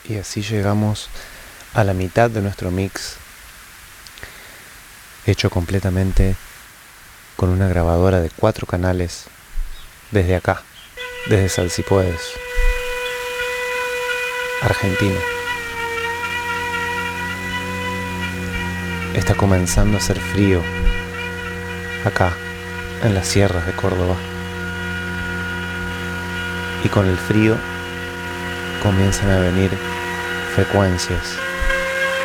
Y así llegamos a la mitad de nuestro mix, hecho completamente con una grabadora de 4 canales desde acá, desde Salsipuedes, Argentina. Está comenzando a hacer frío acá, en las sierras de Córdoba. Y con el frío comienzan a venir frecuencias